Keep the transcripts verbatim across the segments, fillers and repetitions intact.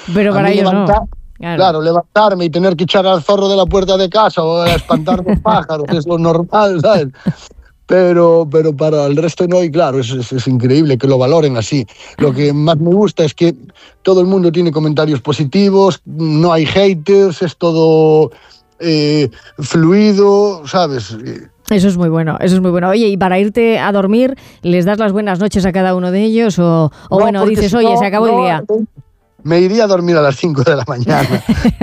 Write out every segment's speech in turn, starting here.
Pero para ellos no. Claro. claro, levantarme y tener que echar al zorro de la puerta de casa o a espantar los pájaros, es lo normal, ¿sabes? Pero, pero para el resto no, y claro, es, es, es increíble que lo valoren así. Lo que más me gusta es que todo el mundo tiene comentarios positivos, no hay haters, es todo eh, fluido, ¿sabes? Eso es muy bueno, eso es muy bueno. Oye, y para irte a dormir, ¿les das las buenas noches a cada uno de ellos? O, o no, bueno, dices, si oye, no, se acabó no, el día. Me iría a dormir a las cinco de la mañana.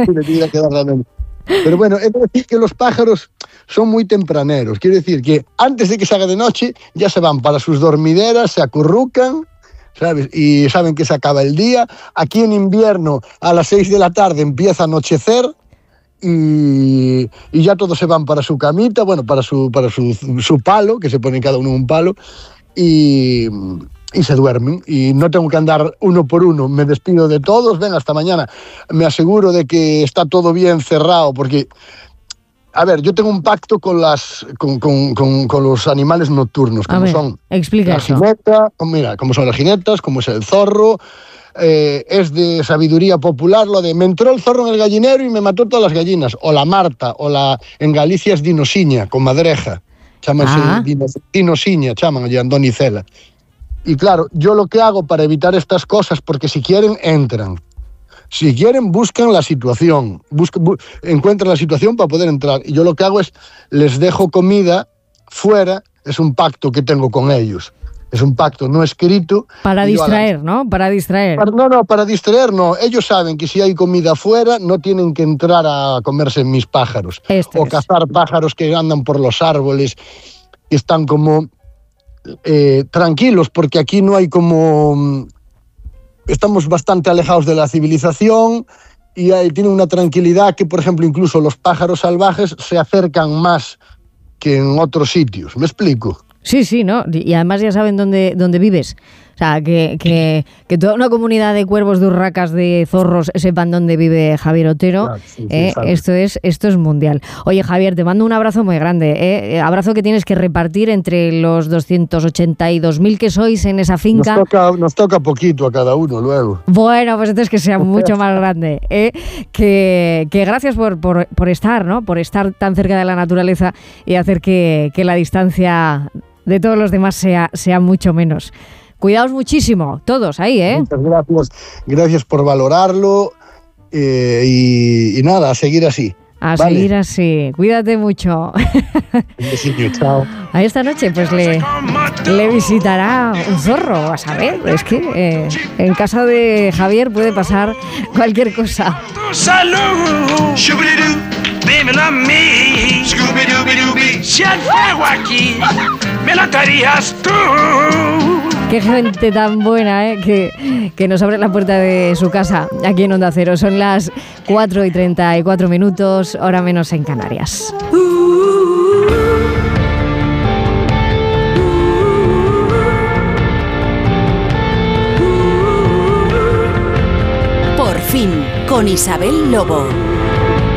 Pero bueno, es decir que los pájaros son muy tempraneros. Quiero decir que antes de que se haga de noche, ya se van para sus dormideras, se acurrucan, ¿sabes? Y saben que se acaba el día. Aquí en invierno, a las seis de la tarde empieza a anochecer. Y, y ya todos se van para su camita, bueno, para su, para su, su palo, que se pone cada uno un palo, y, y se duermen. Y no tengo que andar uno por uno, me despido de todos, ven, hasta mañana. Me aseguro de que está todo bien cerrado, porque, a ver, yo tengo un pacto con, las, con, con, con, con los animales nocturnos, como a ver, son explica la eso. jineta, mira, como son las jinetas, como es el zorro. Eh, es de sabiduría popular lo de me entró el zorro en el gallinero y me mató todas las gallinas, o la marta, o la en Galicia es dinosiña, con madreja, chámase ah. dinosiña, chaman allí Andonicela. Y claro, yo lo que hago para evitar estas cosas, porque si quieren, entran. Si quieren, buscan la situación, buscan, bu encuentran la situación para poder entrar. Y yo lo que hago es, les dejo comida fuera, es un pacto que tengo con ellos. Es un pacto no escrito. Para distraer, la... ¿no? Para distraer. Para, no, no, para distraer no. Ellos saben que si hay comida afuera, no tienen que entrar a comerse mis pájaros. Esto o es. cazar pájaros que andan por los árboles, que están como eh, tranquilos, porque aquí no hay como... Estamos bastante alejados de la civilización y hay, tienen una tranquilidad que, por ejemplo, incluso los pájaros salvajes se acercan más que en otros sitios. ¿Me explico? Sí, sí, ¿no? Y además ya saben dónde, dónde vives. O sea, que, que, que toda una comunidad de cuervos, de urracas, de zorros sepan dónde vive Javier Otero. Claro, sí, sí, eh, esto es esto es mundial. Oye, Javier, te mando un abrazo muy grande. Eh. Abrazo que tienes que repartir entre los doscientos ochenta y dos mil que sois en esa finca. Nos toca, nos toca poquito a cada uno luego. Bueno, pues entonces que sea mucho más grande. Eh. Que, que gracias por, por, por estar, ¿no? Por estar tan cerca de la naturaleza y hacer que, que la distancia de todos los demás sea, sea mucho menos. Cuidaos muchísimo, todos ahí, ¿eh? Muchas gracias. Gracias por valorarlo eh, y, y nada, a seguir así. A vale. seguir así. Cuídate mucho. Un besillo, chao. A esta noche pues le, le visitará un zorro, a saber. Es que eh, en casa de Javier puede pasar cualquier cosa. Salud, dímelo a mí, Scooby-Dooby-Dooby, si al fuego aquí me la darías tú. Qué gente tan buena, ¿eh? que, que nos abre la puerta de su casa aquí en Onda Cero. Son las cuatro y treinta y cuatro minutos, hora menos en Canarias. Por fin, con Isabel Lobo.